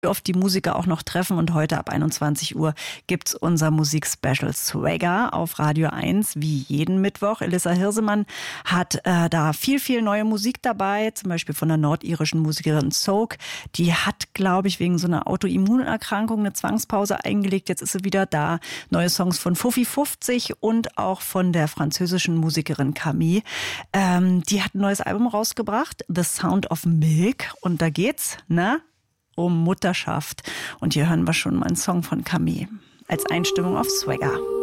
oft die Musiker auch noch treffen. Und heute ab 21 Uhr gibt's unser Musikspecial Swagger auf Radio 1, wie jeden Mittwoch. Elissa Hirsemann hat da viel neue Musik dabei, zum Beispiel von der nordirischen Musikerin Soak. Die hat, glaube ich, wegen so einer Autoimmunerkrankung eine Zwangspause eingelegt. Jetzt ist sie wieder da. Neue Songs von Fuffi 50 und auch von der französischen Musikerin Camille. Die hat ein neues Album rausgebracht, The Sound of Milk. Und da geht's, um Mutterschaft. Und hier hören wir schon mal einen Song von Camille als Einstimmung auf Swagger.